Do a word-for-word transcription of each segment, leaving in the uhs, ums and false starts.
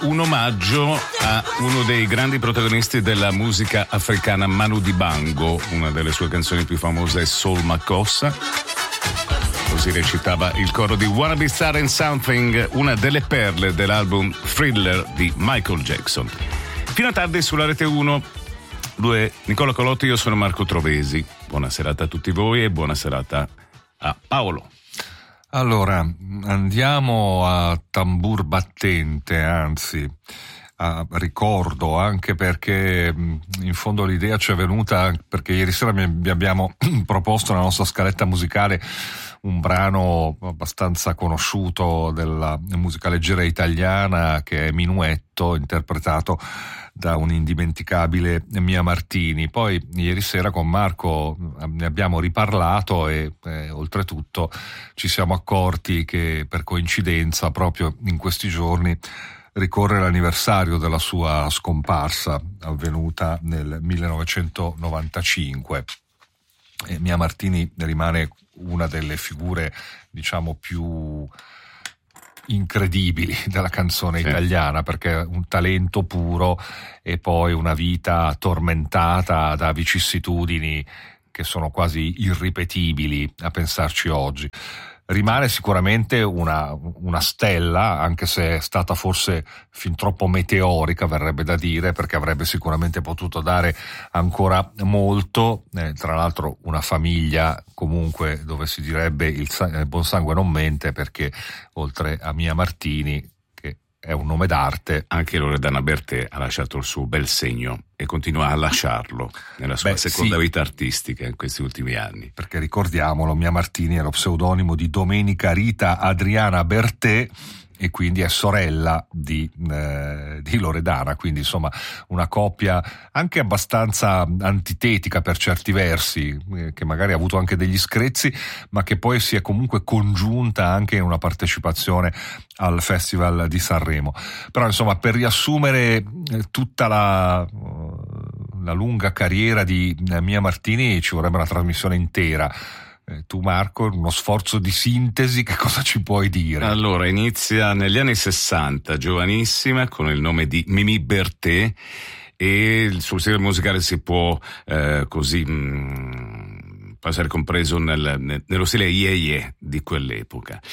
un omaggio a uno dei grandi protagonisti della musica africana, Manu Dibango. Una delle sue canzoni più famose è Soul Makossa. Così recitava il coro di Wanna Be Starting Something, una delle perle dell'album Thriller di Michael Jackson. Fino a tardi sulla Rete uno, lui è Nicola Colotti, io sono Marco Trovesi. Buona serata a tutti voi e buona serata a Paolo. Allora, andiamo a tambur battente, anzi a ricordo, anche perché in fondo l'idea ci è venuta perché ieri sera vi abbiamo proposto nella nostra scaletta musicale un brano abbastanza conosciuto della musica leggera italiana, che è Minuetto, interpretato da un'indimenticabile Mia Martini. Poi ieri sera con Marco ne abbiamo riparlato e eh, oltretutto ci siamo accorti che per coincidenza proprio in questi giorni ricorre l'anniversario della sua scomparsa, avvenuta nel millenovecentonovantacinque. E Mia Martini rimane una delle figure, diciamo, più incredibili della canzone sì. italiana, perché un talento puro e poi una vita tormentata da vicissitudini che sono quasi irripetibili a pensarci oggi. Rimane sicuramente una, una stella, anche se è stata forse fin troppo meteorica, verrebbe da dire, perché avrebbe sicuramente potuto dare ancora molto. Eh, tra l'altro una famiglia comunque dove si direbbe il, il buon sangue non mente, perché oltre a Mia Martini, che è un nome d'arte, anche Loredana Bertè ha lasciato il suo bel segno e continua a lasciarlo nella sua Beh, seconda sì. vita artistica in questi ultimi anni. Perché ricordiamolo, Mia Martini è lo pseudonimo di Domenica Rita Adriana Bertè e quindi è sorella di, eh, di Loredana, quindi insomma una coppia anche abbastanza antitetica per certi versi, eh, che magari ha avuto anche degli screzi, ma che poi si è comunque congiunta anche in una partecipazione al Festival di Sanremo. Però insomma, per riassumere eh, tutta la, la lunga carriera di eh, Mia Martini ci vorrebbe una trasmissione intera. Eh, tu Marco, uno sforzo di sintesi, che cosa ci puoi dire? Allora, inizia negli anni sessanta, giovanissima, con il nome di Mimì Bertè, e il suo stile musicale si può eh, così mh, può essere compreso nel, nel, nello stile Ye Ye di quell'epoca.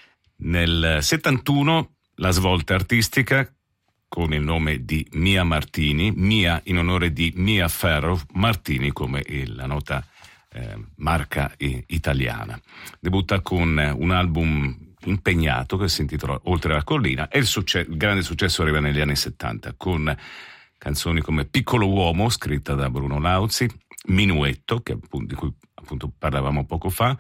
Nel settantuno la svolta artistica con il nome di Mia Martini, Mia in onore di Mia Farrow, Martini come la nota eh, marca eh, italiana. Debutta con un album impegnato che si intitola Oltre la collina, e il, succe- il grande successo arriva negli anni settanta con canzoni come Piccolo uomo, scritta da Bruno Lauzi, Minuetto, che appunto, di cui appunto parlavamo poco fa,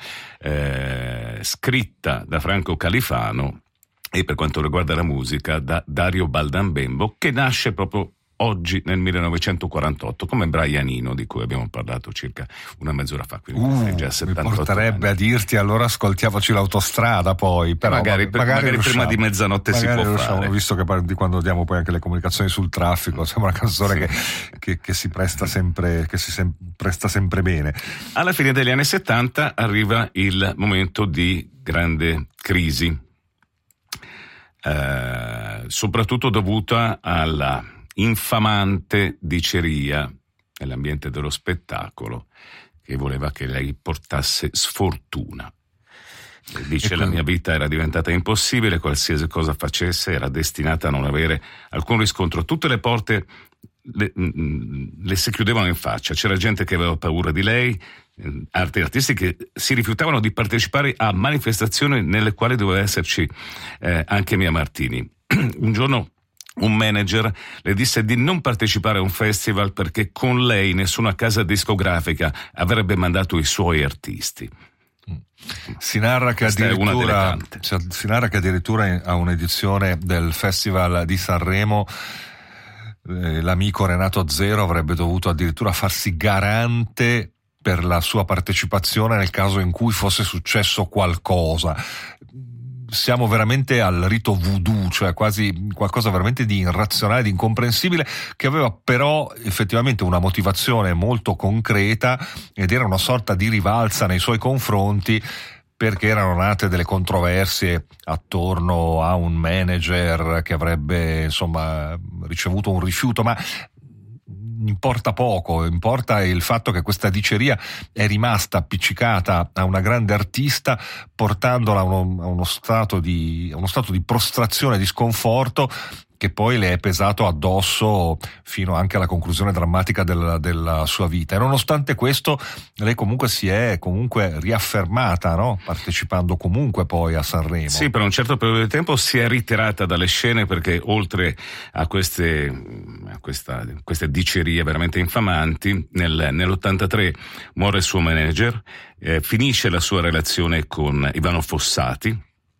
eh, scritta da Franco Califano, e per quanto riguarda la musica da Dario Baldambembo, che nasce proprio oggi nel millenovecentoquarantotto come Brian Eno, di cui abbiamo parlato circa una mezz'ora fa, quindi uh, già settantotto mi porterebbe anni. A dirti allora ascoltiamoci l'autostrada poi, però magari, magari, magari prima di mezzanotte si può riusciamo, fare, visto che di quando diamo poi anche le comunicazioni sul traffico, sembra una canzone sì. che, che, che si presta sempre che si sem- presta sempre bene. Alla fine degli anni settanta arriva il momento di grande crisi, eh, soprattutto dovuta alla infamante diceria nell'ambiente dello spettacolo che voleva che lei portasse sfortuna. Dice: quindi... la mia vita era diventata impossibile, qualsiasi cosa facesse era destinata a non avere alcun riscontro, tutte le porte le, le si chiudevano in faccia, c'era gente che aveva paura di lei, altri artisti che si rifiutavano di partecipare a manifestazioni nelle quali doveva esserci eh, anche Mia Martini. Un giorno un manager le disse di non partecipare a un festival perché con lei nessuna casa discografica avrebbe mandato i suoi artisti. Si narra che addirittura si narra che addirittura a un'edizione del Festival di Sanremo eh, l'amico Renato Zero avrebbe dovuto addirittura farsi garante per la sua partecipazione nel caso in cui fosse successo qualcosa. Siamo veramente al rito voodoo, cioè quasi qualcosa veramente di irrazionale, di incomprensibile, che aveva però effettivamente una motivazione molto concreta ed era una sorta di rivalsa nei suoi confronti perché erano nate delle controversie attorno a un manager che avrebbe insomma ricevuto un rifiuto, ma importa poco, importa il fatto che questa diceria è rimasta appiccicata a una grande artista, portandola a uno, a uno stato di a uno stato di prostrazione, di sconforto, che poi le è pesato addosso fino anche alla conclusione drammatica della, della sua vita. E nonostante questo lei comunque si è comunque riaffermata, no? Partecipando comunque poi a Sanremo. Sì, per un certo periodo di tempo si è ritirata dalle scene, perché oltre a queste a questa, queste dicerie veramente infamanti, nel, nell'ottantatré muore il suo manager, eh, finisce la sua relazione con Ivano Fossati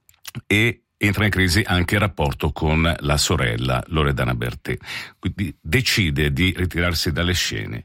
e entra in crisi anche il rapporto con la sorella Loredana Bertè, quindi decide di ritirarsi dalle scene.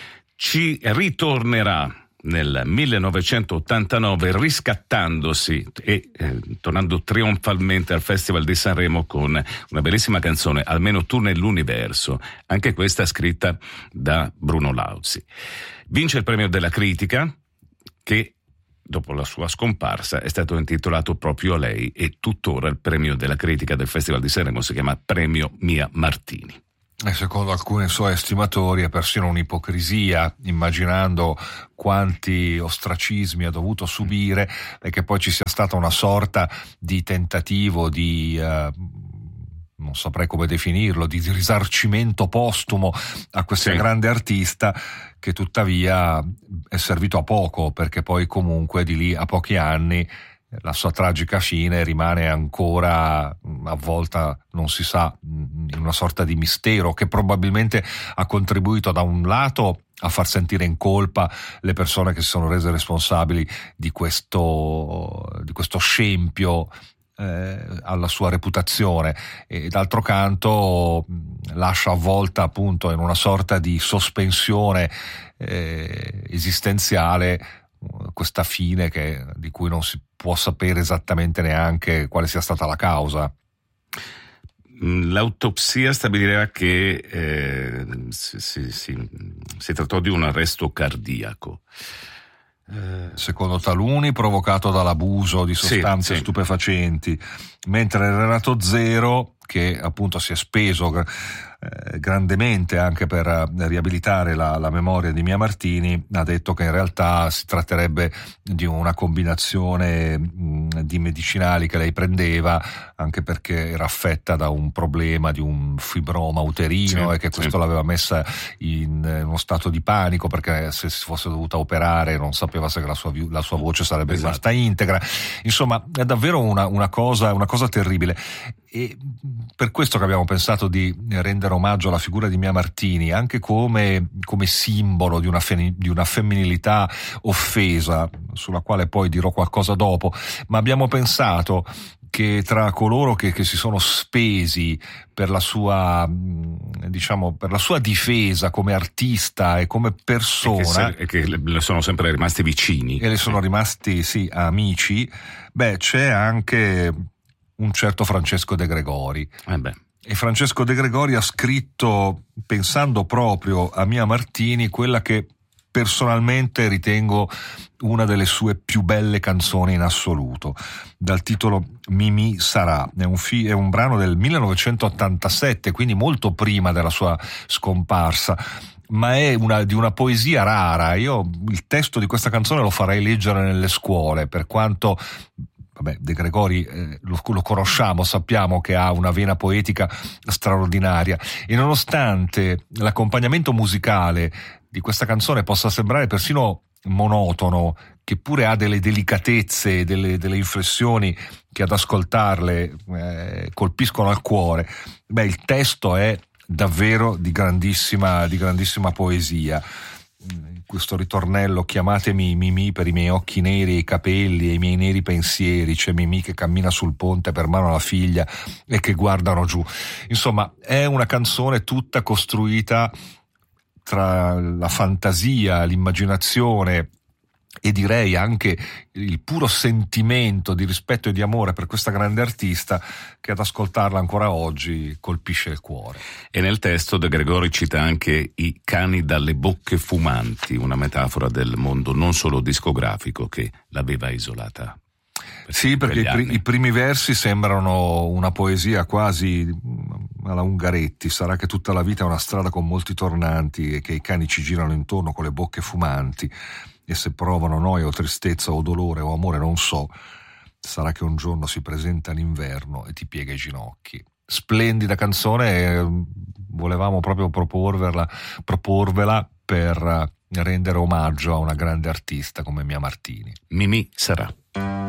Ci ritornerà nel millenovecentottantanove riscattandosi e eh, tornando trionfalmente al Festival di Sanremo con una bellissima canzone, Almeno tu nell'universo, anche questa scritta da Bruno Lauzi. Vince il premio della critica, che dopo la sua scomparsa è stato intitolato proprio a lei, e tuttora il premio della critica del Festival di Sanremo si chiama Premio Mia Martini. E secondo alcuni suoi estimatori è persino un'ipocrisia, immaginando quanti ostracismi ha dovuto subire e che poi ci sia stata una sorta di tentativo di uh, non saprei come definirlo, di risarcimento postumo a questa sì. grande artista, che tuttavia è servito a poco, perché poi comunque di lì a pochi anni la sua tragica fine rimane ancora avvolta, non si sa, in una sorta di mistero che probabilmente ha contribuito da un lato a far sentire in colpa le persone che si sono rese responsabili di questo, di questo scempio eh, alla sua reputazione, e d'altro canto lascia avvolta appunto in una sorta di sospensione eh, esistenziale questa fine che, di cui non si può sapere esattamente neanche quale sia stata la causa. L'autopsia stabilirà che eh, si, si, si, si trattò di un arresto cardiaco. Eh, Secondo taluni provocato dall'abuso di sostanze sì, sì. stupefacenti, mentre Renato Zero, che appunto si è speso eh, grandemente anche per riabilitare la, la memoria di Mia Martini, ha detto che in realtà si tratterebbe di una combinazione mh, di medicinali che lei prendeva, anche perché era affetta da un problema di un fibroma uterino sì, e che questo sì. l'aveva messa in, in uno stato di panico, perché se si fosse dovuta operare non sapeva se la sua, la sua voce sarebbe esatto. rimasta integra. Insomma, è davvero una, una cosa, una cosa terribile. E per questo che abbiamo pensato di rendere omaggio alla figura di Mia Martini, anche come, come simbolo di una, fe, di una femminilità offesa, sulla quale poi dirò qualcosa dopo, ma abbiamo pensato che tra coloro che, che si sono spesi per la sua, diciamo, per la sua difesa come artista e come persona, e che, se, e che le sono sempre rimasti vicini e le sono rimasti sì amici, beh, c'è anche un certo Francesco De Gregori. Eh beh. E Francesco De Gregori ha scritto, pensando proprio a Mia Martini, quella che personalmente ritengo una delle sue più belle canzoni in assoluto, dal titolo Mimì sarà. È un, fi- è un brano del millenovecentottantasette, quindi molto prima della sua scomparsa, ma è una, di una poesia rara. Io il testo di questa canzone lo farei leggere nelle scuole, per quanto vabbè, De Gregori eh, lo, lo conosciamo, sappiamo che ha una vena poetica straordinaria, e nonostante l'accompagnamento musicale di questa canzone possa sembrare persino monotono, che pure ha delle delicatezze, delle, delle inflessioni che ad ascoltarle eh, colpiscono al cuore, beh, il testo è davvero di grandissima, di grandissima poesia. Questo ritornello, chiamatemi Mimì per i miei occhi neri e i capelli e i miei neri pensieri, c'è Mimì che cammina sul ponte per mano alla figlia e che guardano giù. Insomma, è una canzone tutta costruita tra la fantasia, l'immaginazione e direi anche il puro sentimento di rispetto e di amore per questa grande artista, che ad ascoltarla ancora oggi colpisce il cuore. E nel testo De Gregori cita anche i cani dalle bocche fumanti, una metafora del mondo non solo discografico che l'aveva isolata Sì, perché i, pri- i primi versi sembrano una poesia quasi alla Ungaretti. Sarà che tutta la vita è una strada con molti tornanti e che i cani ci girano intorno con le bocche fumanti, e se provano noia o tristezza o dolore o amore non so, sarà che un giorno si presenta l'inverno e ti piega i ginocchi. Splendida canzone, volevamo proprio proporverla, proporvela per rendere omaggio a una grande artista come Mia Martini. Mimì sarà.